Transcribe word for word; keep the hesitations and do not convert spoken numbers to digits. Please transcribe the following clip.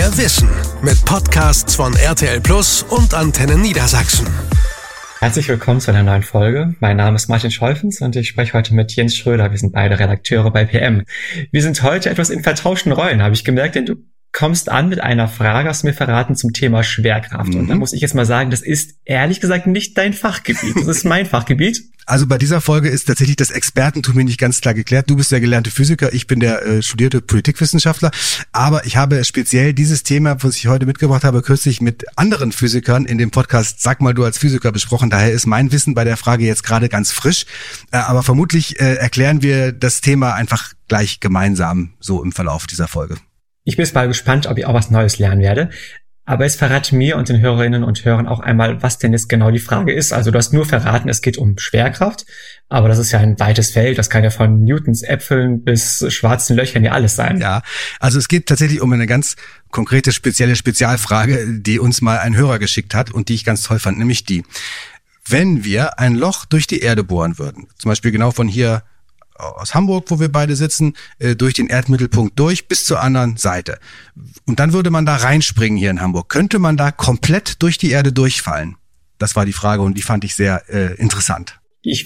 Mehr Wissen mit Podcasts von R T L Plus und Antenne Niedersachsen. Herzlich willkommen zu einer neuen Folge. Mein Name ist Martin Scholfens und ich spreche heute mit Jens Schröder. Wir sind beide Redakteure bei P M. Wir sind heute etwas in vertauschten Rollen, habe ich gemerkt, denn du kommst an mit einer Frage, hast du mir verraten, zum Thema Schwerkraft. Mhm. Und da muss ich jetzt mal sagen, das ist ehrlich gesagt nicht dein Fachgebiet. Das ist mein Fachgebiet. Also bei dieser Folge ist tatsächlich das Expertentum mir nicht ganz klar geklärt. Du bist der gelernte Physiker, ich bin der äh, studierte Politikwissenschaftler. Aber ich habe speziell dieses Thema, was ich heute mitgebracht habe, kürzlich mit anderen Physikern in dem Podcast Sag mal du als Physiker besprochen. Daher ist mein Wissen bei der Frage jetzt gerade ganz frisch. Äh, aber vermutlich äh, erklären wir das Thema einfach gleich gemeinsam so im Verlauf dieser Folge. Ich bin jetzt mal gespannt, ob ich auch was Neues lernen werde. Aber jetzt verrate mir und den Hörerinnen und Hörern auch einmal, was denn jetzt genau die Frage ist. Also du hast nur verraten, es geht um Schwerkraft, aber das ist ja ein weites Feld. Das kann ja von Newtons Äpfeln bis schwarzen Löchern ja alles sein. Ja, also es geht tatsächlich um eine ganz konkrete, spezielle Spezialfrage, die uns mal ein Hörer geschickt hat und die ich ganz toll fand, nämlich die: Wenn wir ein Loch durch die Erde bohren würden, zum Beispiel genau von hier aus Hamburg, wo wir beide sitzen, durch den Erdmittelpunkt durch bis zur anderen Seite. Und dann würde man da reinspringen hier in Hamburg. Könnte man da komplett durch die Erde durchfallen? Das war die Frage und die fand ich sehr äh, interessant.